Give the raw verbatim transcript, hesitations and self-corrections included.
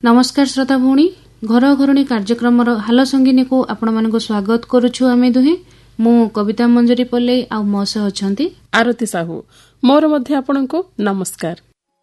नमस्कार श्रोता भौणी घर घरणी कार्यक्रम हाल संगिनी को आपण मानक स्वागत करुछु आमे दुहे मु कविता मंजरी पल्ले आ मो सह अछंती आरती साहू मोर मध्ये आपनको नमस्कार।